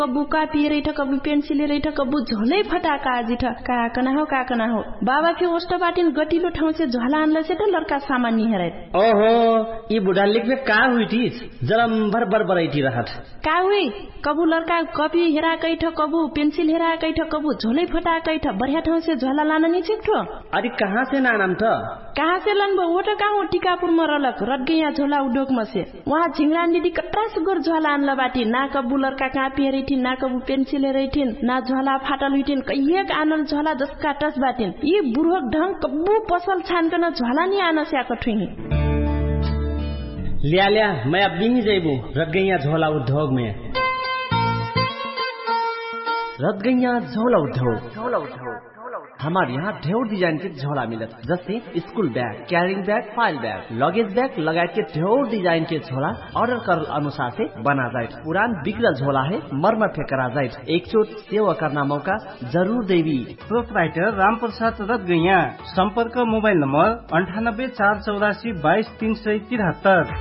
कबू कापी रही कबू पेंसिल रही कबू झोलै फटाका आजिठ काकना हो बाबा के ओष्ट बाटिन गटिलो ठाउँ से झोला आनला से त लड़का सामान नि हेरे ओहो ई बुढा लेख्ने का हुइटिस जलम भर बराइटी रहत का हुई कबू लड़का कपी हेरा कैठ कबू पेंसिल हेरा कैठ कबू झोलै फटाका कैठ बढ़िया ठाउँ से झोला लान नि छिक्ठो अरे कहाँ से नाम त कहाँ से लन वो तो कहाँ टीकापुर में रलक रट गया झोला उद्योग में से वहाँ झिंगरा दीदी कट्रा सुगर झोला आनला बाटी ना कबू लड़का कापी हेरी ना कबू पेंसिल हेरी ना झोला फाटल हुई कहिए आनल झोला जसका टस बाटिन ये बुढ़क ढंग कबू पसल छान कर झोला नहीं आना से आकठुई लिया मैं अब भी जाइबू रट गया झोला उद्योग में रट गया झोला उद्योग हमारे यहाँ ढेर डिजाइन के झोला मिलत जैसे school bag, carrying bag, file bag, luggage bag लगायत के ढेर डिजाइन के झोला ऑर्डर कर अनुसार से बना जाए। पुरान बिगड़ल झोला है मरम्मत करा जाए। एक चोट सेवा करना मौका जरूर देवी। प्रोपराइटर रामप्रसाद रतगैया। संपर्क मोबाइल नंबर 9848822373।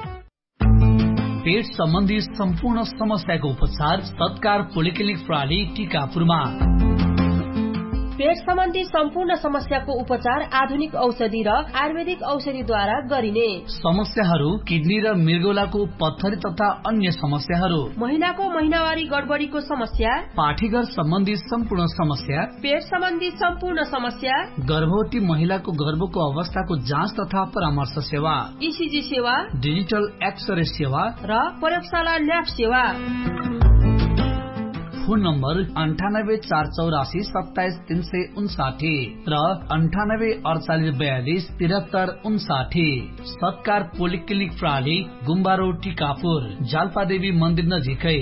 पेट सम्बन्धी सम्पूर्ण समस्याको उपचार सत्कार पोलिक्लिनिक प्रणाली टीकापुरमा। पेट सम्बन्धी सम्पूर्ण समस्याको उपचार आधुनिक औषधि र आयुर्वेदिक औषधिद्वारा गरिने। समस्याहरू किडनी र मृगौलाको पत्थरी तथा अन्य समस्याहरू, महिलाको महिनावारी गडबडीको समस्या, पाठीघर सम्बन्धी सम्पूर्ण समस्या, पेट सम्बन्धी सम्पूर्ण समस्या, गर्भवती महिलाको गर्भको अवस्थाको जाँच तथा परामर्श सेवा, ईसीजी सेवा, डिजिटल एक्सरे सेवा र प्रयोगशाला ल्याब सेवा। फोन नम्बर 9848877359 र 9848427359। सत्कार पोलिक्लिनिक प्रणाली गुम्बा रोड टीकापुर जाल्पादेवी मन्दिर नजिकै।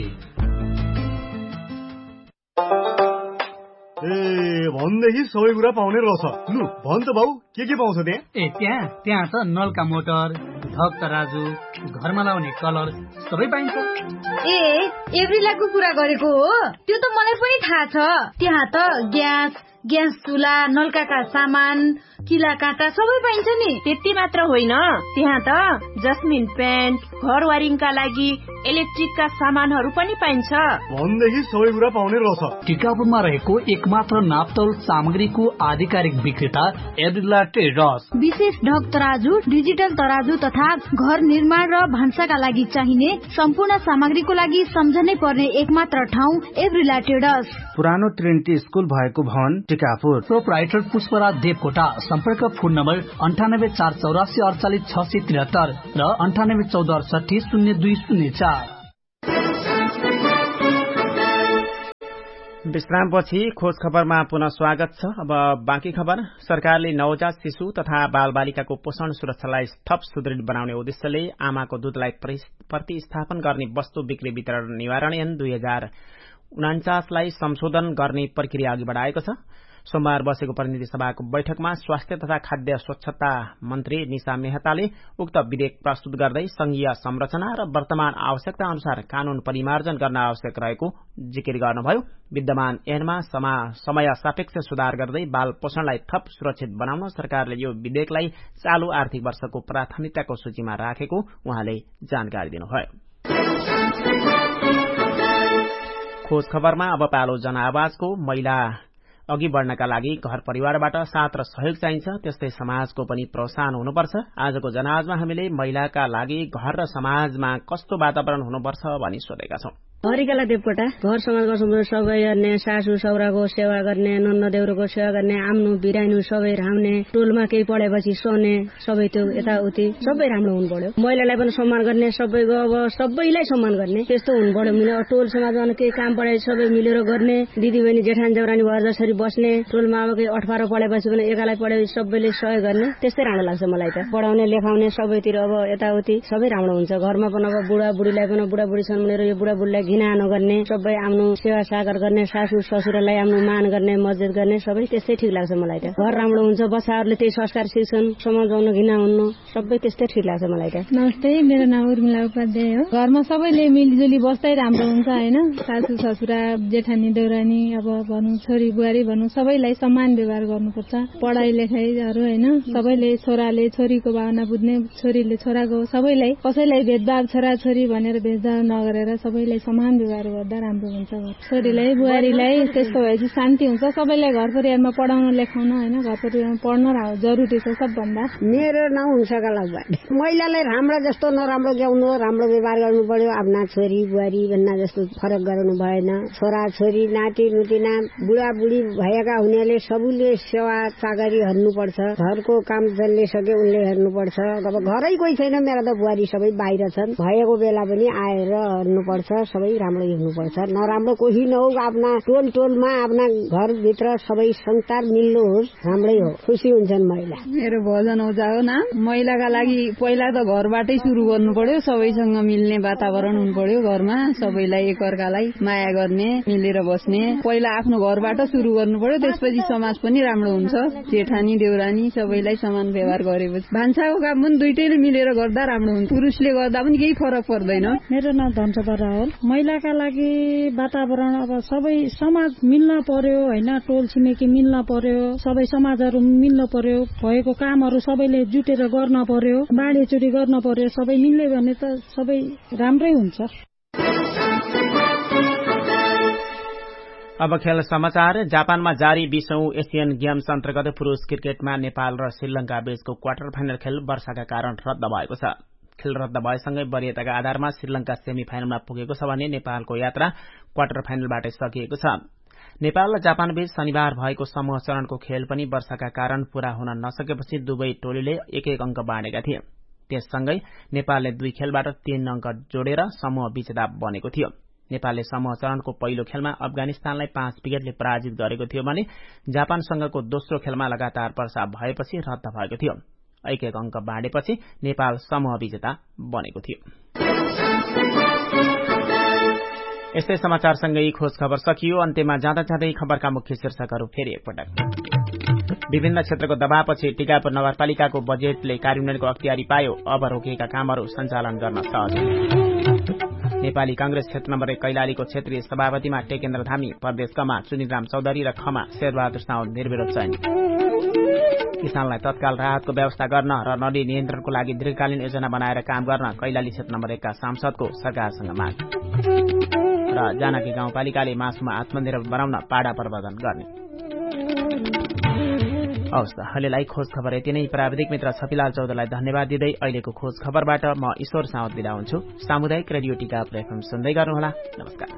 भनेदेखि सबै कुरा पाउने रहेछ। लु भन त भाउ के पाउँछ त्यहाँ? त्यहाँ त नलका मोटर, ढक तराजु, घरमा लाउने कलर सबै पाइन्छ। एभ्रिलाको कुरा गरेको हो, त्यो त मलाई पनि थाहा छ। त्यहाँ त ग्यास चुला, नलकाका सामान, किला काँटा सबै पाइन्छ नि। त्यति मात्र होइन, त्यहाँ त जस्मिन पेन्ट, घर वायरिङका लागि इलेक्ट्रिकका सामानहरू पनि पाइन्छ। भनेदेखि सबै कुरा पाउने रहेछ। टिकापुरमा रहेको एकमात्र नापतोल सामग्रीको आधिकारिक विक्रेता एभ्रिला ट्रेडर्स। विशेष ढक तराजु, डिजिटल तराजु तथा घर निर्माण र भान्साका लागि चाहिने सम्पूर्ण सामग्रीको लागि सम्झनै पर्ने एकमात्र ठाउँ एभ्रिला ट्रेडर्स। पुरानो ट्रिनिटी स्कुल भएको भवन टिकापुर। प्रोपराइटर पुष्पराज देवकोटा। सम्पर्क फोन नम्बर 9848486673 र 9814680204। विश्रामपछि खोज खबरमा पुनः स्वागत छ। अब बाँकी खबर। सरकारले नवजात शिशु तथा बाल बालिकाको पोषण सुरक्षालाई थप सुदृढ बनाउने उद्देश्यले आमाको दूधलाई प्रतिस्थापन गर्ने वस्तु बिक्री वितरण निवारण ऐन 2049लाई संशोधन गर्ने प्रक्रिया अघि बढाएको छ। सोमबार बसेको प्रतिनिधि सभाको बैठकमा स्वास्थ्य तथा खाद्य स्वच्छता मन्त्री निशा मेहताले उक्त विधेयक प्रस्तुत गर्दै संघीय संरचना र वर्तमान आवश्यकता अनुसार कानून परिमार्जन गर्न आवश्यक रहेको जिकिर गर्नुभयो। विद्यमान ऐनमा समय सापेक्ष सुधार गर्दै बाल पोषणलाई थप सुरक्षित बनाउन सरकारले यो विधेयकलाई चालू आर्थिक वर्षको प्राथमिकताको सूचीमा राखेको उहाँले जानकारी दिनुभयो। खोज खबरमा अब पालो जनआवाजको। महिला अघि बढ़नका लागि घर परिवारबाट साथ र सहयोग चाहिन्छ, त्यस्तै समाजको पनि प्रोत्साहन हुनुपर्छ। आजको जनआवाजमा हामीले महिलाका लागि घर र समाजमा कस्तो वातावरण हुनुपर्छ भनी सोधेका छौं। हरिकला देवकोटा। घर समाजमा सबै गर्ने, सासू सौराको सेवा गर्ने, नन्द देउरोको सेवा गर्ने, आम्नु बिराइनु सबै राम्ने, टोलमा केही पढेपछि सोने सबै त्यो यताउति सबै राम्रो हुनु पर्यो। महिलालाई पनि सम्मान गर्ने, सबैको अब सबैलाई सम्मान गर्ने त्यस्तो हुनु पर्यो। टोल समाजमा केही काम पढाए सबै मिलेर गर्ने, दिदीबहिनी जेठानी जौरानी भएर जसरी बस्ने, टोलमा अब केही 18 पढेपछि पनि एकालाई पढेपछि सबैले सहयोग गर्ने, त्यस्तै राम्रो लाग्छ मलाई त। पढाउने लेखाउने सबैतिर अब यताउति सबै राम्रो हुन्छ। घरमा पनि अब बुढा बुढीलाई पनि बुढा बुढी सम्झेर यो बुढा बुढीलाई घिना नगर्ने, सबै आफ्नो सेवा सागर गर्ने, सासू ससुरालाई आफ्नो मान गर्ने, मज्जत गर्ने, सबै त्यस्तै ठिक लाग्छ मलाई त। घर राम्रो हुन्छ, बच्चाहरूले त्यही संस्कार सिक्छन्, समाजाउन घिना हुन्न, सबै त्यस्तै ठिक लाग्छ मलाई त। नमस्ते, मेरो नाम उर्मिला उपाध्याय हो। घरमा सबैले मिलिजुली बस्दै राम्रो हुन्छ हैन। सासू ससुरा जेठानी देउरानी अब भनौं छोरी बुहारी भनौं सबैलाई सम्मान व्यवहार गर्नुपर्छ। पढाइ लेखाइहरू हैन, सबैले छोराले छोरीको भावना बुझ्ने, छोरीले छोराको, सबैलाई कसैलाई भेदभाव छोरा छोरी भनेर भेदभाव नगरेर सबैलाई समान व्यवहार गर्दा राम्रो हुन्छ। छोरीलाई बुहारीलाई त्यस्तो भएपछि शान्ति हुन्छ। सबैलाई घर परिवारमा पढाउन लेखाउन होइन, घर परिवारमा पढ्न जरुरी छ सबभन्दा। मेरो नाउँ हुन्छ कलाबा। महिलालाई राम्रो जस्तो नराम्रो ल्याउनु, राम्रो व्यवहार गर्नु पर्यो। आफ्ना छोरी बुहारी भन्ना जस्तो फरक गर्नु भएन। छोरा छोरी नाति नुतिना बुढाबुढी भएका हुनेले सबैले सेवा चाकरी हेर्नुपर्छ। घरको काम जसले सके उनले हेर्नुपर्छ। अब घरै कोही छैन, मेरा त बुहारी सबै बाहिर छन्। भएको बेला पनि आएर हेर्नुपर्छ। सबै राम्रो हेर्नुपर्छ, नराम्रो कोही नहोस्। आफ्ना टोलमा आफ्ना घरभित्र सबै संसार मिल्नु होस्, राम्रै हो, खुसी हुन्छन् महिला। मेरो भजन ओझा हो नाम। महिलाका लागि पहिला त घरबाटै सुरु गर्नु पर्यो। सबैसँग मिल्ने वातावरण हुनु पर्यो। घरमा सबैलाई एकअर्कालाई माया गर्ने, मिलेर बस्ने। पहिला आफ्नो घरबाट सुरु गर्नु पर्यो, त्यसपछि समाज पनि राम्रो हुन्छ। जेठानी देउरानी सबैलाई समान व्यवहार गरेपछि भान्साको काम पनि दुइटैले मिलेर गर्दा राम्रो हुन्छ। पुरुषले गर्दा पनि केही फरक पर्दैन। मेरो नाम धनसुधा रावल। महिलाका लागि वातावरण अब सबै समाज मिल्न पर्यो होइन, टोल छिमेकी मिल्न पर्यो, सबै समाजहरू मिल्न पर्यो। भएको कामहरू सबैले जुटेर गर्न पर्यो, बाँडीचुडी गर्न पर्यो। सबै मिल्यो भने त सबै राम्रै हुन्छ। अब खेल समाचार। जापानमा जारी 20औं एसियन गेम्स अन्तर्गत पुरुष क्रिकेटमा नेपाल र श्रीलंका बीचको क्वार्टर फाइनल खेल वर्षाका कारण रद्द भएको छ। खेल रद्द भएसँगै वरियताका आधारमा श्रीलंका सेमी फाइनलमा पुगेको छ भने नेपालको यात्रा क्वार्टर फाइनलबाटै सकिएको छ। नेपाल र जापान बीच शनिबार भएको समूह चरणको खेल पनि वर्षाका कारण पूरा हुन नसकेपछि दुवै टोलीले एक अंक बाँडेका थिए। त्यससँगै नेपालले 2 खेलबाट 3 अंक जोडेर समूह विजेता बनेको थियो। नेपालले समूह चरणको पहिलो खेलमा अफगानिस्तानलाई 5 विकेटले पराजित गरेको थियो भने जापानसँगको दोस्रो खेलमा लगातार वर्षा भएपछि रद्द भएको थियो। एक अंक बाँडेपछि नेपाल समूह विजेता बनेको थियो। यस्तै समाचारसँगै खोज खबर सकियो। अन्त्यमा जाँदा जाँदै खबरका मुख्य शीर्षकहरू फेरि एकपटक। विभिन्न क्षेत्रको दबावपछि टिकापुर नगरपालिकाको बजेटले कार्यान्वयनको अख्तियारी पायो। अब रोकिएका कामहरू सञ्चालन गर्न सहज। नेपाली कांग्रेस क्षेत्र नम्बर 1 कैलालीको क्षेत्रीय सभापतिमा टेकेन्द्र धामी, प्रदेश कमा चुनिराम चौधरी र खमा शेरबहादुर साउद निर्विरोध चयन। किसानलाई तत्काल राहतको व्यवस्था गर्न र नदी नियन्त्रणको लागि दीर्घकालीन योजना बनाएर काम गर्न कैलाली क्षेत्र नम्बर 1 का सांसदको सरकारसँग माग। र जानकी गाउँपालिकाले मासुमा आत्मनिर्भर बनाउन पाडा प्रबन्धन गर्ने। हवस् त, अहिलेलाई खोज खबर यति नै। प्राविधिक मित्र छपिलाल चौधरीलाई धन्यवाद दिँदै अहिलेको खोज खबरबाट म ईश्वर साउद बिदा हुन्छु। सामुदायिक रेडियो टिकापुर FM सुन्दै गर्नुहोला। नमस्कार।